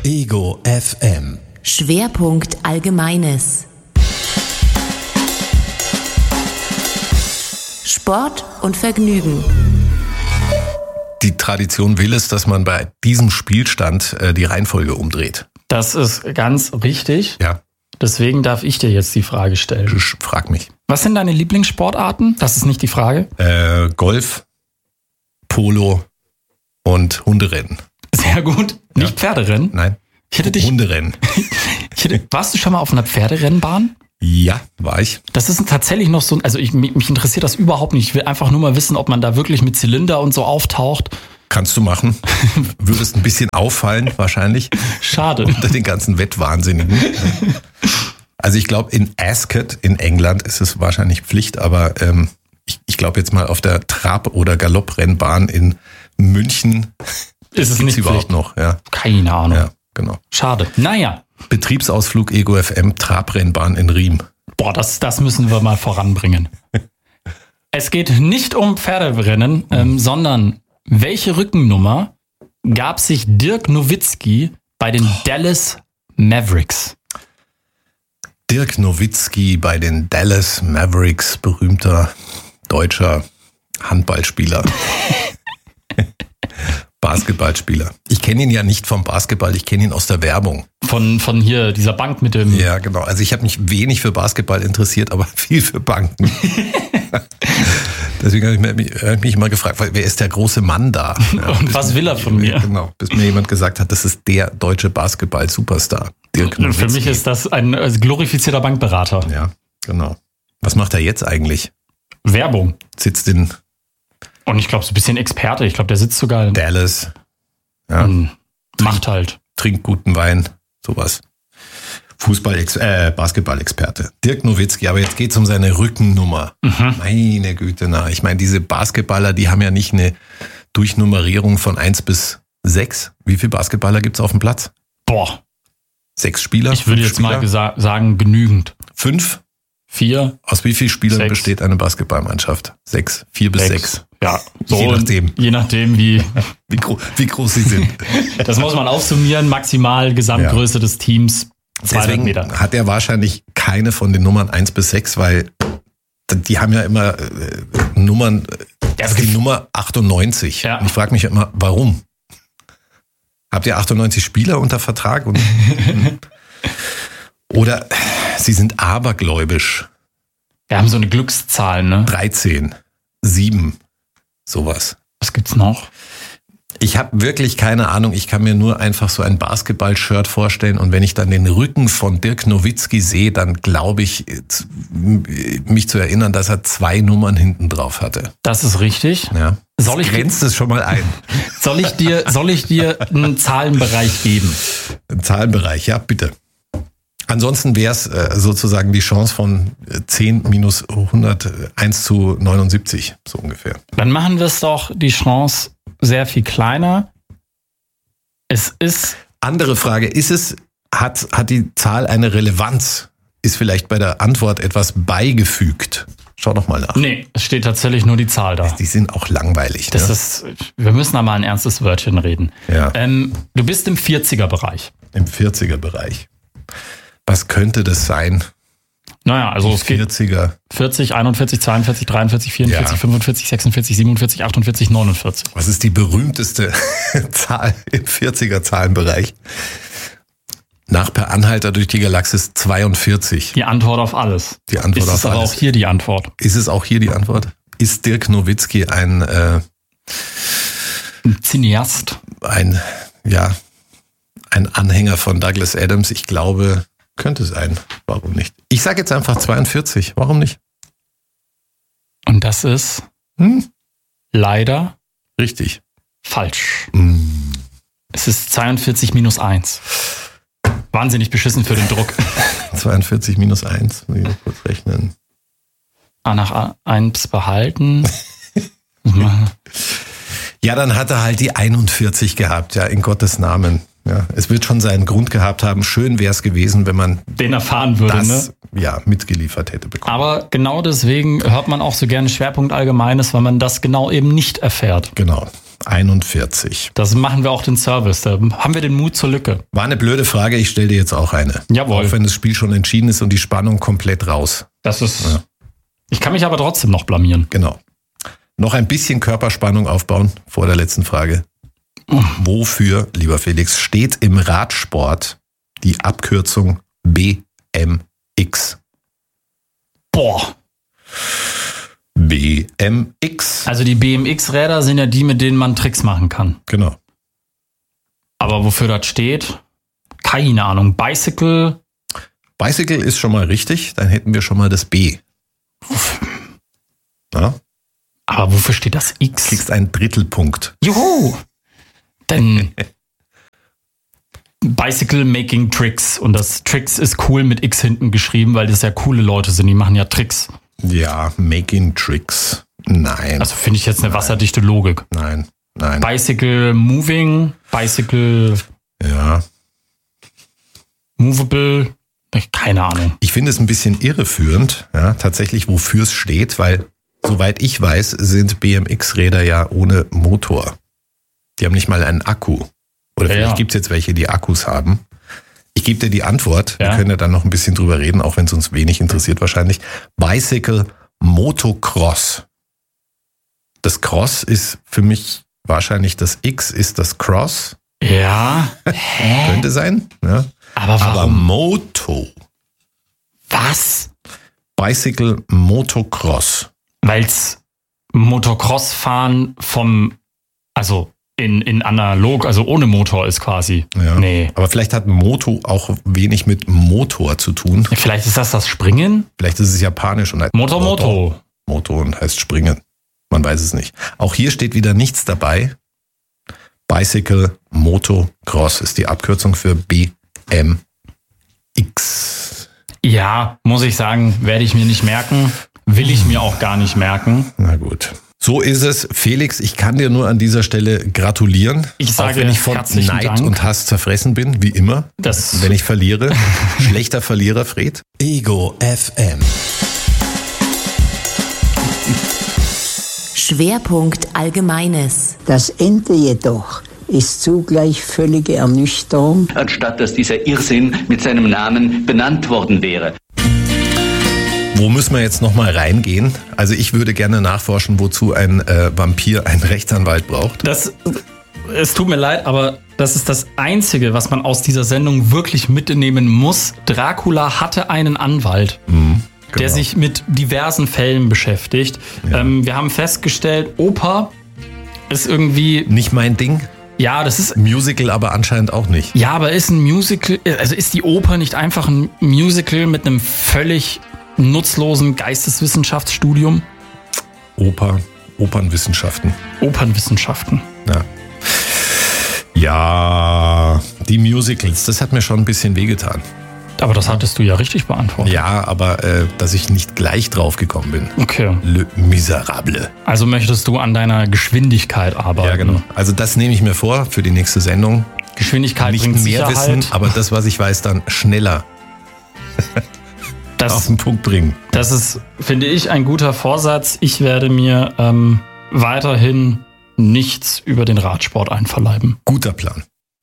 Ego FM. Schwerpunkt Allgemeines. Sport und Vergnügen. Die Tradition will es, dass man bei diesem Spielstand die Reihenfolge umdreht. Das ist ganz richtig. Ja. Deswegen darf ich dir jetzt die Frage stellen. Frag mich. Was sind deine Lieblingssportarten? Das ist nicht die Frage. Golf, Polo und Hunderennen. Sehr gut. Nicht Pferderennen? Nein. Hunderennen. Warst du schon mal auf einer Pferderennbahn? Ja, war ich. Das ist tatsächlich noch so, also mich interessiert das überhaupt nicht. Ich will einfach nur mal wissen, ob man da wirklich mit Zylinder und so auftaucht. Kannst du machen. Würdest ein bisschen auffallen, wahrscheinlich. Schade. Unter den ganzen Wettwahnsinnigen. Also ich glaube, in Ascot in England ist es wahrscheinlich Pflicht, aber ich glaube jetzt mal auf der Trab- oder Galopprennbahn in München ist es nicht überhaupt Pflicht? noch. Ja. Keine Ahnung. Ja, genau. Schade. Naja. Betriebsausflug Ego FM, Trabrennbahn in Riem. Boah, das müssen wir mal voranbringen. Es geht nicht um Pferderennen, sondern welche Rückennummer gab sich Dirk Nowitzki bei den Dallas Mavericks? Dirk Nowitzki bei den Dallas Mavericks, berühmter deutscher Handballspieler. Basketballspieler. Ich kenne ihn ja nicht vom Basketball, ich kenne ihn aus der Werbung. Von hier, dieser Bank mit dem... Ja, genau. Also ich habe mich wenig für Basketball interessiert, aber viel für Banken. Deswegen habe ich mich immer gefragt, wer ist der große Mann da? Ja, und was will er von mir? Genau, bis mir jemand gesagt hat, das ist der deutsche Basketball-Superstar. Dirk Nowitzki. Für mich ist das ein glorifizierter Bankberater. Ja, genau. Was macht er jetzt eigentlich? Werbung. Sitzt in... Und ich glaube, so ein bisschen Experte. Ich glaube, der sitzt sogar in Dallas. Ja. Macht halt. Trinkt guten Wein, sowas. Basketball-Experte. Dirk Nowitzki, aber jetzt geht's um seine Rückennummer. Meine Güte, ich meine, diese Basketballer, die haben ja nicht eine Durchnummerierung von 1 bis 6. Wie viele Basketballer gibt's auf dem Platz? Boah. 6 Spieler? Ich würde jetzt mal sagen, genügend. 5? 4? Aus wie vielen Spielern 6. besteht eine Basketballmannschaft? 6. 4 bis 6. Ja, so je nachdem wie groß sie sind. Das muss man aufsummieren. Maximal Gesamtgröße des Teams 200 Meter. Deswegen hat er wahrscheinlich keine von den Nummern 1 bis 6, weil die haben ja immer Nummern, die Nummer 98. Ja. Und ich frage mich immer, warum? Habt ihr 98 Spieler unter Vertrag? Oder sie sind abergläubisch. Wir haben so eine Glückszahl, ne? 13, 7, sowas. Was gibt's noch? Ich habe wirklich keine Ahnung. Ich kann mir nur einfach so ein Basketball-Shirt vorstellen. Und wenn ich dann den Rücken von Dirk Nowitzki sehe, dann glaube ich, mich zu erinnern, dass er 2 Nummern hinten drauf hatte. Das ist richtig. Ja. Grenzt es schon mal ein. Soll ich dir einen Zahlenbereich geben? Ein Zahlenbereich, ja, bitte. Ansonsten wäre es sozusagen die Chance von 10 minus 100, 1 zu 79, so ungefähr. Dann machen wir es doch die Chance sehr viel kleiner. Es ist... Andere Frage, hat die Zahl eine Relevanz? Ist vielleicht bei der Antwort etwas beigefügt? Schau doch mal nach. Nee, es steht tatsächlich nur die Zahl da. Die sind auch langweilig. Wir müssen da mal ein ernstes Wörtchen reden. Ja. Du bist im 40er-Bereich. Im 40er-Bereich. Was könnte das sein? Naja, also es geht 40er. 40, 41, 42, 43, 44, Ja. 45, 46, 47, 48, 49. Was ist die berühmteste Zahl im 40er-Zahlenbereich? Nach Per Anhalter durch die Galaxis 42. Die Antwort auf alles. Die Antwort ist auf es aber alles. auch hier die Antwort. Ist es auch hier die Antwort? Ist Dirk Nowitzki ein Cineast? ein Anhänger von Douglas Adams? Ich glaube, könnte sein. Warum nicht? Ich sage jetzt einfach 42. Warum nicht? Und das ist leider Richtig. falsch. Es ist 42 minus 1. Wahnsinnig beschissen für den Druck. 42 minus 1. Muss ich mal kurz rechnen. Nach 1 behalten. Ja, dann hat er halt die 41 gehabt, ja, in Gottes Namen. Ja, es wird schon seinen Grund gehabt haben. Schön wäre es gewesen, wenn man Den erfahren würde, das ne? mitgeliefert hätte bekommen. Aber genau deswegen hört man auch so gerne Schwerpunkt Allgemeines, weil man das genau eben nicht erfährt. Genau. 41. Das machen wir auch den Service. Da haben wir den Mut zur Lücke. War eine blöde Frage, ich stelle dir jetzt auch eine. Jawohl. Auch wenn das Spiel schon entschieden ist und die Spannung komplett raus. Das ist. Ja. Ich kann mich aber trotzdem noch blamieren. Genau. Noch ein bisschen Körperspannung aufbauen vor der letzten Frage. Wofür, lieber Felix, steht im Radsport die Abkürzung BMX? Boah. BMX. Also die BMX-Räder sind ja die, mit denen man Tricks machen kann. Genau. Aber wofür das steht? Keine Ahnung. Bicycle? Bicycle ist schon mal richtig, dann hätten wir schon mal das B. Ja? Aber wofür steht das X? Kriegst einen Drittelpunkt. Juhu! Denn Bicycle Making Tricks. Und das Tricks ist cool mit X hinten geschrieben, weil das ja coole Leute sind. Die machen ja Tricks. Ja, Making Tricks. Nein. Also finde ich jetzt eine wasserdichte Logik. Nein. Bicycle Moving, Bicycle ja. Movable, keine Ahnung. Ich finde es ein bisschen irreführend, ja, tatsächlich, wofür es steht, weil, soweit ich weiß, sind BMX-Räder ja ohne Motor. Die haben nicht mal einen Akku. Oder vielleicht gibt es jetzt welche, die Akkus haben. Ich gebe dir die Antwort. Wir können ja dann noch ein bisschen drüber reden, auch wenn es uns wenig interessiert wahrscheinlich. Bicycle Motocross. Das Cross ist für mich wahrscheinlich das X ist das Cross. Ja. Könnte sein. Ja. Aber warum? Aber Moto. Was? Bicycle Motocross. Weil's Motocross-Fahren also in analog, also ohne Motor ist quasi. Ja. Nee. Aber vielleicht hat Moto auch wenig mit Motor zu tun. Vielleicht ist das Springen? Vielleicht ist es japanisch und heißt Moto. Moto und heißt Springen. Man weiß es nicht. Auch hier steht wieder nichts dabei. Bicycle Motocross ist die Abkürzung für BMX. Ja, muss ich sagen, werde ich mir nicht merken. Will ich mir auch gar nicht merken. Na gut. So ist es. Felix, ich kann dir nur an dieser Stelle gratulieren. Ich sage auch wenn ich von herzlichen Neid Dank. und Hass zerfressen bin, wie immer. Wenn ich verliere. Schlechter Verlierer, Fred. Ego FM. Schwerpunkt Allgemeines. Das Ende jedoch ist zugleich völlige Ernüchterung. Anstatt dass dieser Irrsinn mit seinem Namen benannt worden wäre. Wo müssen wir jetzt nochmal reingehen? Also ich würde gerne nachforschen, wozu ein Vampir einen Rechtsanwalt braucht. Es tut mir leid, aber das ist das Einzige, was man aus dieser Sendung wirklich mitnehmen muss. Dracula hatte einen Anwalt, der sich mit diversen Fällen beschäftigt. Ja. Wir haben festgestellt, Oper ist irgendwie... Nicht mein Ding? Ja, das ist... Musical aber anscheinend auch nicht. Ja, aber ist ein Musical... Also ist die Oper nicht einfach ein Musical mit einem völlig nutzlosen Geisteswissenschaftsstudium? Opernwissenschaften. Opernwissenschaften. Ja. Ja, die Musicals, das hat mir schon ein bisschen wehgetan. Aber das hattest du ja richtig beantwortet. Ja, aber dass ich nicht gleich drauf gekommen bin. Okay. Le Miserable. Also möchtest du an deiner Geschwindigkeit arbeiten? Ja, genau. Also das nehme ich mir vor für die nächste Sendung. Geschwindigkeit nicht bringt mehr Sicherheit. Wissen, aber das, was ich weiß, dann schneller auf den Punkt bringen. Das ist, finde ich, ein guter Vorsatz. Ich werde mir weiterhin nichts über den Radsport einverleiben. Guter Plan.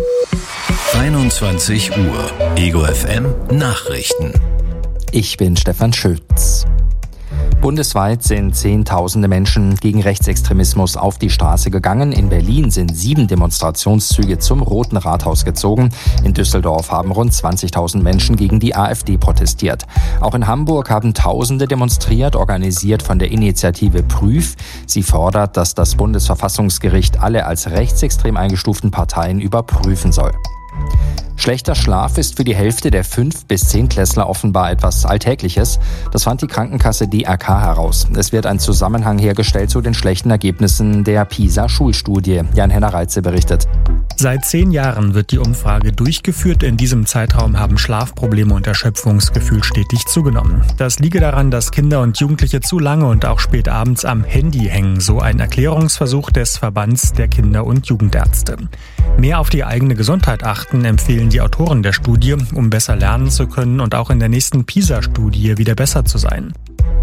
21 Uhr. Ego FM Nachrichten. Ich bin Stefan Schütz. Bundesweit sind Zehntausende Menschen gegen Rechtsextremismus auf die Straße gegangen. In Berlin sind 7 Demonstrationszüge zum Roten Rathaus gezogen. In Düsseldorf haben rund 20.000 Menschen gegen die AfD protestiert. Auch in Hamburg haben Tausende demonstriert, organisiert von der Initiative Prüf. Sie fordert, dass das Bundesverfassungsgericht alle als rechtsextrem eingestuften Parteien überprüfen soll. Schlechter Schlaf ist für die Hälfte der 5- bis 10-Klässler offenbar etwas Alltägliches. Das fand die Krankenkasse DRK heraus. Es wird ein Zusammenhang hergestellt zu den schlechten Ergebnissen der PISA-Schulstudie. Jan-Henner Reitze berichtet. Seit 10 Jahren wird die Umfrage durchgeführt. In diesem Zeitraum haben Schlafprobleme und Erschöpfungsgefühl stetig zugenommen. Das liege daran, dass Kinder und Jugendliche zu lange und auch spät abends am Handy hängen, so ein Erklärungsversuch des Verbands der Kinder- und Jugendärzte. Mehr auf die eigene Gesundheit achten empfehlen die Autoren der Studie, um besser lernen zu können und auch in der nächsten PISA-Studie wieder besser zu sein.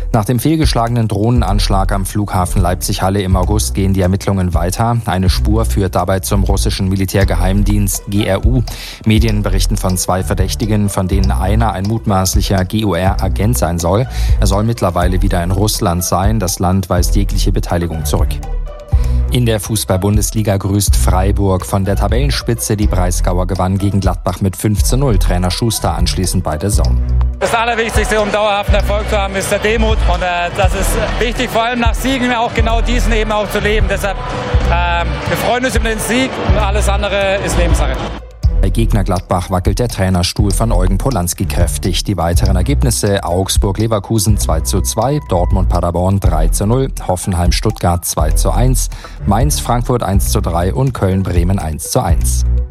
Nach dem fehlgeschlagenen Drohnenanschlag am Flughafen Leipzig-Halle im August gehen die Ermittlungen weiter. Eine Spur führt dabei zum russischen Militärgeheimdienst GRU. Medien berichten von 2 Verdächtigen, von denen einer ein mutmaßlicher GUR-Agent sein soll. Er soll mittlerweile wieder in Russland sein. Das Land weist jegliche Beteiligung zurück. In der Fußball-Bundesliga grüßt Freiburg. Von der Tabellenspitze die Breisgauer gewann gegen Gladbach mit 5:0. Trainer Schuster anschließend bei der DAZN. Das Allerwichtigste, um dauerhaften Erfolg zu haben, ist der Demut. Und das ist wichtig, vor allem nach Siegen auch genau diesen eben auch zu leben. Deshalb, wir freuen uns über den Sieg und alles andere ist Nebensache. Bei Gegner Gladbach wackelt der Trainerstuhl von Eugen Polanski kräftig. Die weiteren Ergebnisse: Augsburg-Leverkusen 2:2, Dortmund-Paderborn 3:0, Hoffenheim-Stuttgart 2:1, Mainz-Frankfurt 1:3 und Köln-Bremen 1:1.